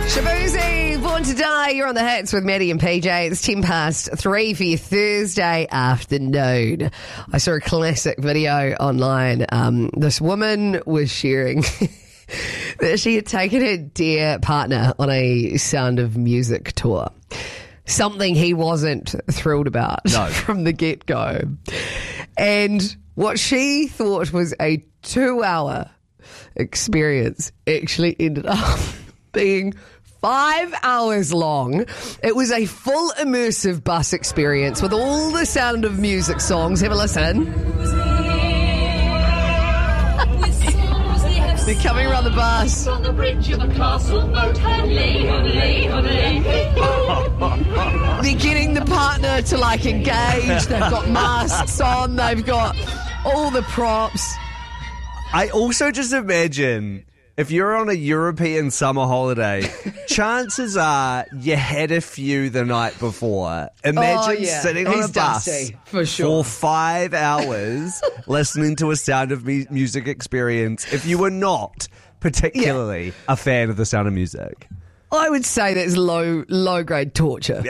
Shabuzi, Born to Die. You're on the hits with Maddie and PJ. It's 3:10 for your Thursday afternoon. I saw a classic video online. This woman was sharing that she had taken her dear partner on a Sound of Music tour. Something he wasn't thrilled about from the get-go. And what she thought was a 2-hour experience actually ended up being 5 hours long. It was a full immersive bus experience with all the Sound of Music songs. Have a listen. They're coming around the bus. On the bridge of a castle boat. They're getting the partner to engage. They've got masks on. They've got all the props. I also just imagine if you're on a European summer holiday, chances are you had a few the night before. Imagine sitting on a bus for 5 hours listening to a Sound of Music experience if you were not particularly a fan of the Sound of Music. I would say that's low grade torture.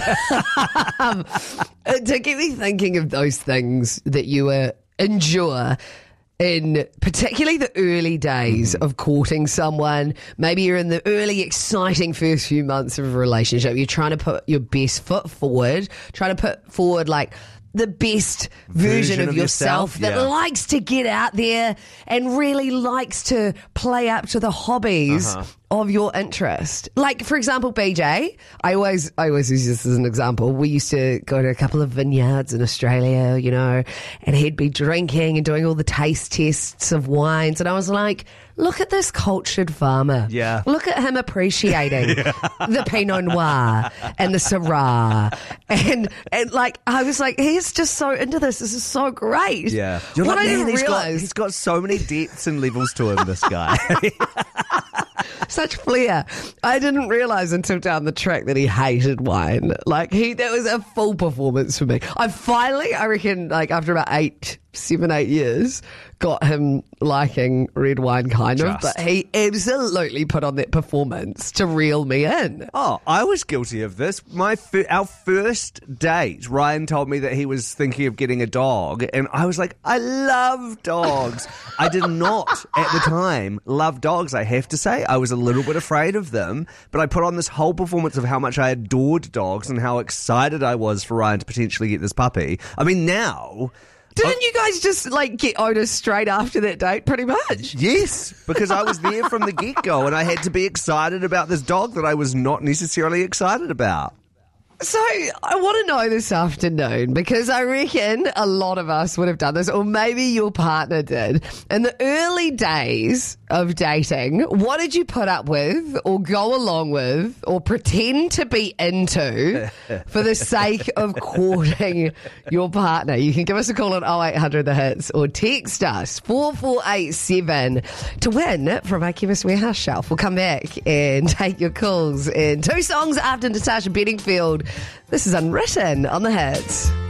To get me thinking of those things that you endure in particularly the early days of courting someone. Maybe you're in the early exciting first few months of a relationship. You're trying to put your best foot forward, trying to put forward the best version of yourself that likes to get out there and really likes to play up to the hobbies of your interest. For example, BJ, I always use this as an example. We used to go to a couple of vineyards in Australia, and he'd be drinking and doing all the taste tests of wines. And I was like, look at this cultured farmer. Yeah. Look at him appreciating the Pinot Noir and the Syrah. And I was like, he's just so into this. This is so great. Yeah. What I didn't realize. He's got so many depths and levels to him, this guy. Such flair. I didn't realize until down the track that he hated wine. That was a full performance for me. I reckon, after about 7, 8 years, got him liking red wine but he absolutely put on that performance to reel me in. Oh, I was guilty of this. Our first date, Ryan told me that he was thinking of getting a dog, and I was like, I love dogs. I did not, at the time, love dogs, I have to say. I was a little bit afraid of them, but I put on this whole performance of how much I adored dogs and how excited I was for Ryan to potentially get this puppy. I mean, now... Didn't you guys just get Otis straight after that date, pretty much? Yes, because I was there from the get-go and I had to be excited about this dog that I was not necessarily excited about. So I want to know this afternoon, because I reckon a lot of us would have done this, or maybe your partner did. In the early days of dating, what did you put up with or go along with or pretend to be into for the sake of courting your partner? You can give us a call on 0800 The Hits or text us 4487 to win from our Chemist Warehouse shelf. We'll come back and take your calls in 2 songs after Natasha Bedingfield. This is Unwritten on the Hits.